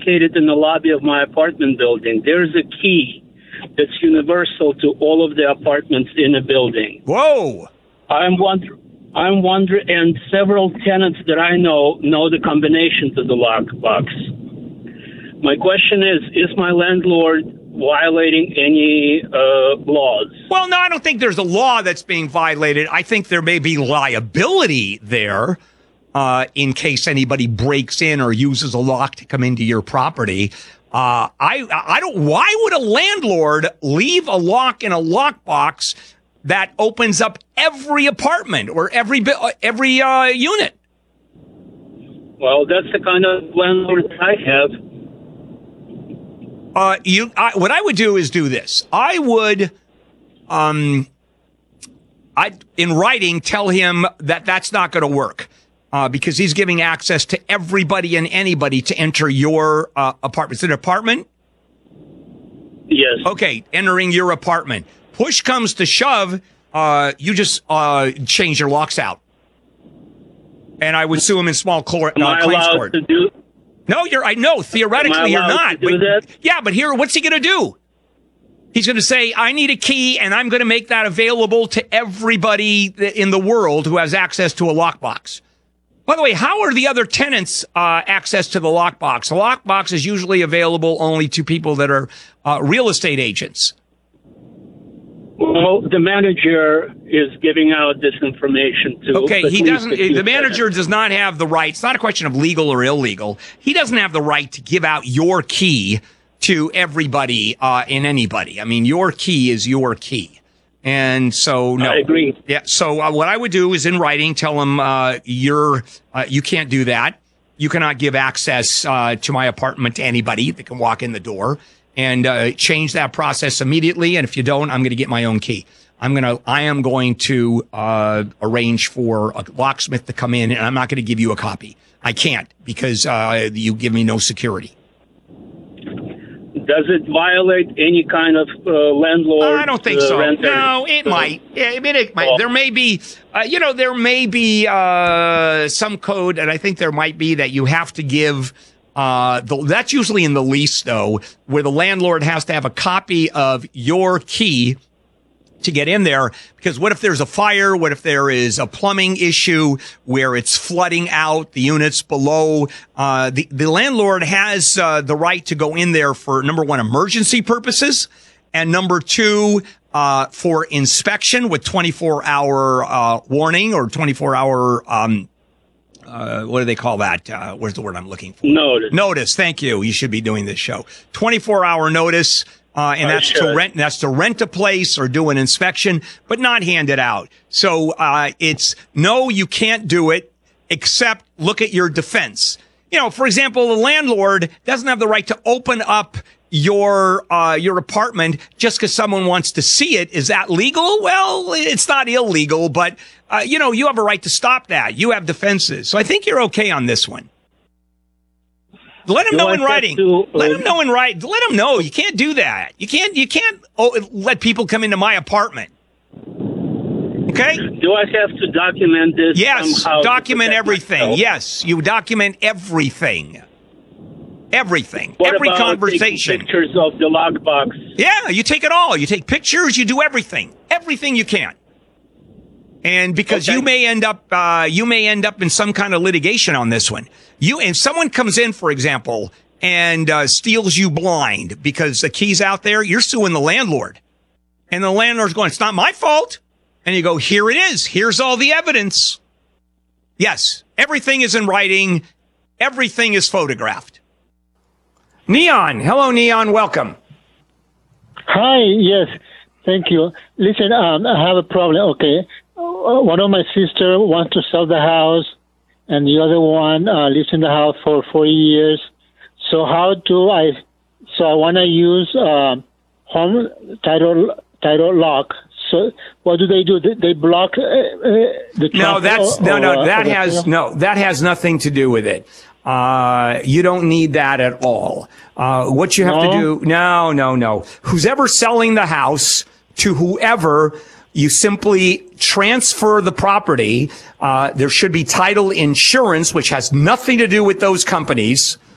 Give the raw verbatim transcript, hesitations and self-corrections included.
located in the lobby of my apartment building. There's a key that's universal to all of the apartments in a building. Whoa! I'm wondering, I'm wondering, and several tenants that I know know the combination to the lockbox. My question is, is my landlord violating any uh, laws? Well, no, I don't think there's a law that's being violated. I think there may be liability there uh, in case anybody breaks in or uses a lock to come into your property. Uh, I, I don't, why would a landlord leave a lock in a lockbox that opens up every apartment or every, every uh, unit? Well, that's the kind of landlord I have. Uh, you, I, what I would do is do this. I would, um, I in writing tell him that that's not going to work, uh, because he's giving access to everybody and anybody to enter your uh, apartment. Is it an apartment? Yes. Okay, entering your apartment. Push comes to shove, uh, you just uh, change your locks out, and I would sue him in small cor- Am uh, I claims allowed court. to do? No, you're, I know, theoretically you're not. To do But, that? yeah, but here, what's he going to do? He's going to say, I need a key, and I'm going to make that available to everybody in the world who has access to a lockbox. By the way, how are the other tenants uh, access to the lockbox? The lockbox is usually available only to people that are uh, real estate agents. Well, the manager is giving out this information to. Okay, he doesn't, the, the manager does not have the right. It's not a question of legal or illegal. He doesn't have the right to give out your key to everybody uh, and anybody. I mean, your key is your key. And so, no. I agree. Yeah. So uh, what I would do is in writing, tell him, uh, you're, uh, you can't do that. You cannot give access uh, to my apartment to anybody that can walk in the door. And uh, change that process immediately. And if you don't, I'm going to get my own key. I'm going to, I am going to uh, arrange for a locksmith to come in, and I'm not going to give you a copy. I can't because uh, you give me no security. Does it violate any kind of uh, landlord? I don't think uh, so. renter? No, it uh, might. Yeah, I mean, it might. Oh. There may be, uh, you know, there may be uh, some code, and I think there might be that you have to give. Uh, the, that's usually in the lease, though, where the landlord has to have a copy of your key to get in there. Because what if there's a fire? What if there is a plumbing issue where it's flooding out the units below? Uh, the, the landlord has uh, the right to go in there for, number one, emergency purposes, and number two, uh, for inspection with twenty-four hour uh, warning or twenty-four hour um Uh, what do they call that? Uh, where's the word I'm looking for? Notice. Notice. Thank you. You should be doing this show. twenty-four hour notice. Uh, and I that's should. to rent, that's to rent a place or do an inspection, but not hand it out. So, uh, it's no, you can't do it except look at your defense. You know, for example, the landlord doesn't have the right to open up your, uh, your apartment just because someone wants to see it. Is that legal? Well, it's not illegal, but, uh, you know, you have a right to stop that. You have defenses. So I think you're okay on this one. Let him Do know I in have writing. to, uh, Let him know in writing. Let him know. You can't do that. You can't, you can't oh, let people come into my apartment. Okay? Do I have to document this? Yes. somehow to Document protect everything. myself? Yes. You document everything. Everything. What Every about conversation. taking pictures of the lockbox? Yeah, you take it all. You take pictures. You do everything. Everything you can. And because Okay. you may end up, uh, you may end up in some kind of litigation on this one. You, if someone comes in, for example, and uh, steals you blind because the key's out there, you're suing the landlord. And the landlord's going, it's not my fault. And you go, here it is. Here's all the evidence. Yes, everything is in writing. Everything is photographed. Neon. Hello, Neon. Welcome. Hi, yes, thank you. Listen, um, I have a problem. Okay, uh, one of my sister wants to sell the house, and the other one uh, lives in the house for four years. So how do I? So I want to use uh, home title title lock. So what do they do? They, they block uh, uh, the. No, that's or, no, no. or, That uh, has no. That has nothing to do with it. Uh, you don't need that at all. Uh, what you have No? to do, no, no, no. Who's ever selling the house to whoever, you simply transfer the property. Uh, there should be title insurance, which has nothing to do with those companies.